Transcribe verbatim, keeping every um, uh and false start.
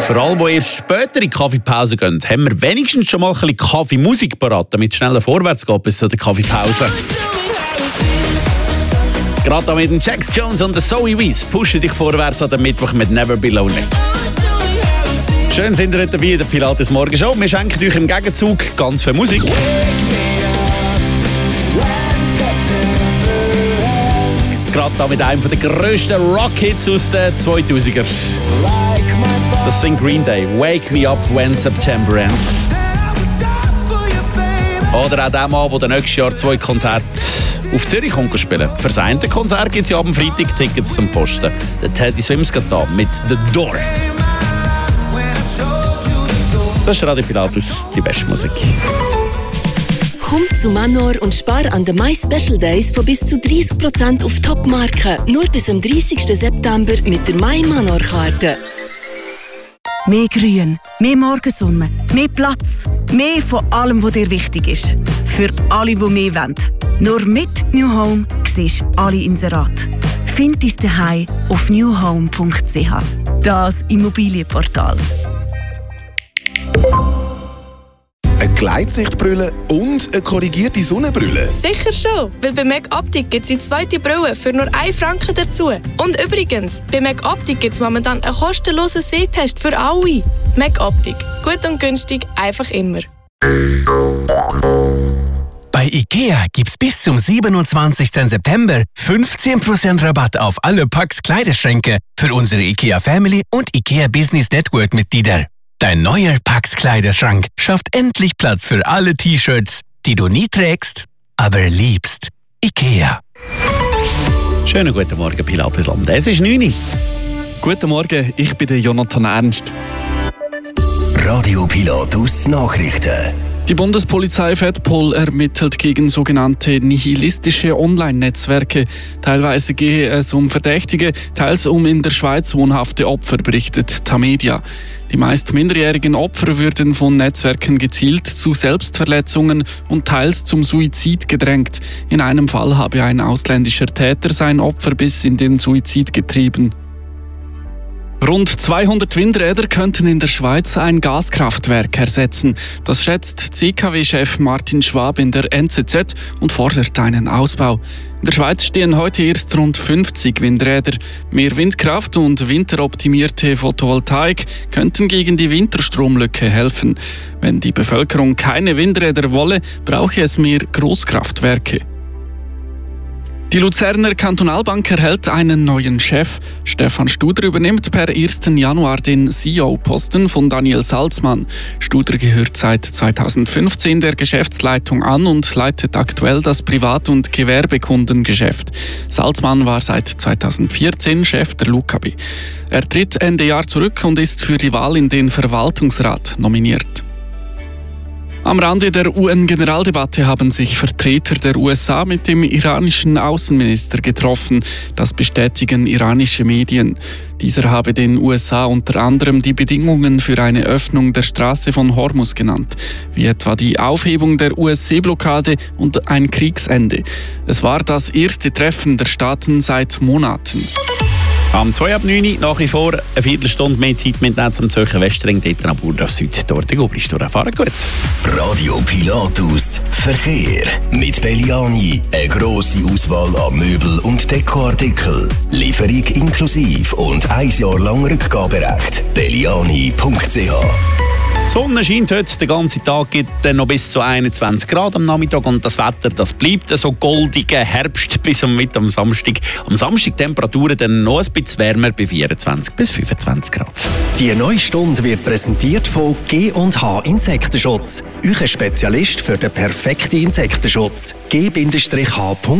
Für alle, die erst später in die Kaffeepause gehen, haben wir wenigstens schon mal ein bisschen Kaffeemusik parat, damit es schneller vorwärts geht bis zu der Kaffeepause. Gerade da mit dem Jax Jones und der Zoe Wees pushen dich vorwärts an den Mittwoch mit Never Be Lonely. Schön sind ihr heute dabei in der Pilates Morgen Show. Wir schenken euch im Gegenzug ganz viel Musik. Gerade da mit einem der grössten Rock-Hits aus den zweitausender. Das sind Green Day, Wake Me Up When September Ends. Oder auch der Mann, der nächstes Jahr zwei Konzerte auf Zürich kommt spielen. Für das eine Konzert gibt es ja am Freitag Tickets zum Posten. Der Teddy Swims geht da mit The Door. Das ist Radio Pilatus, die beste Musik. Komm zu Manor und spar an den My Special Days von bis zu dreißig Prozent auf Top-Marken. Nur bis am dreißigsten September mit der My Manor-Karte. Mehr Grün, mehr Morgensonne, mehr Platz, mehr von allem, was dir wichtig ist. Für alle, die mehr wollen. Nur mit New Home siehst du alle Inserate. Find dein Zuhause auf new home punkt c h. Das Immobilienportal. Eine Gleitsichtbrille und eine korrigierte Sonnenbrille? Sicher schon, weil bei Meg Optik gibt es die zweite Brille für nur einen Franken dazu. Und übrigens, bei Meg Optik gibt es momentan einen kostenlosen Sehtest für alle. Meg Optik. Gut und günstig, einfach immer. Bei IKEA gibt's bis zum siebenundzwanzigsten September fünfzehn Prozent Rabatt auf alle Packs Kleiderschränke für unsere IKEA Family und IKEA Business Network Mitglieder. Dein neuer Pax Kleiderschrank schafft endlich Platz für alle T-Shirts, die du nie trägst, aber liebst. IKEA. Schönen guten Morgen, Pilatusland. Es ist neun Uhr. Guten Morgen, ich bin der Jonathan Ernst. Radio Pilatus Nachrichten. Die Bundespolizei Fedpol ermittelt gegen sogenannte nihilistische Online-Netzwerke. Teilweise gehe es um Verdächtige, teils um in der Schweiz wohnhafte Opfer, berichtet Tamedia. Die meist minderjährigen Opfer würden von Netzwerken gezielt zu Selbstverletzungen und teils zum Suizid gedrängt. In einem Fall habe ein ausländischer Täter sein Opfer bis in den Suizid getrieben. Rund zweihundert Windräder könnten in der Schweiz ein Gaskraftwerk ersetzen. Das schätzt C K W-Chef Martin Schwab in der N Z Z und fordert einen Ausbau. In der Schweiz stehen heute erst rund fünfzig Windräder. Mehr Windkraft und winteroptimierte Photovoltaik könnten gegen die Winterstromlücke helfen. Wenn die Bevölkerung keine Windräder wolle, brauche es mehr Großkraftwerke. Die Luzerner Kantonalbank erhält einen neuen Chef. Stefan Studer übernimmt per ersten Januar den C E O-Posten von Daniel Salzmann. Studer gehört seit zweitausendfünfzehn der Geschäftsleitung an und leitet aktuell das Privat- und Gewerbekundengeschäft. Salzmann war seit zweitausendvierzehn Chef der Lucabi. Er tritt Ende Jahr zurück und ist für die Wahl in den Verwaltungsrat nominiert. Am Rande der U N-Generaldebatte haben sich Vertreter der U S A mit dem iranischen Außenminister getroffen. Das bestätigen iranische Medien. Dieser habe den U S A unter anderem die Bedingungen für eine Öffnung der Straße von Hormuz genannt, wie etwa die Aufhebung der U S-Seeblockade und ein Kriegsende. Es war das erste Treffen der Staaten seit Monaten. Am zwei ab neun nach wie vor eine Viertelstunde mehr Zeit mitnehmen zum Zürcher Westring, dort am Burdorf Süd, dort der Gubristore. Fahren gut. Radio Pilatus Verkehr. Mit Belliani eine grosse Auswahl an Möbel- und Dekoartikeln. Lieferung inklusive und ein Jahr lang Rückgaberecht. belliani punkt c h. Die Sonne scheint heute den ganzen Tag, gibt dann noch bis zu einundzwanzig Grad am Nachmittag und das Wetter, das bleibt so goldiger Herbst bis am Mittag am Samstag. Am Samstag Temperaturen dann noch ein bisschen wärmer bei vierundzwanzig bis fünfundzwanzig Grad. Die neue Stunde wird präsentiert von G und H Insektenschutz. Euer Spezialist für den perfekten Insektenschutz. G H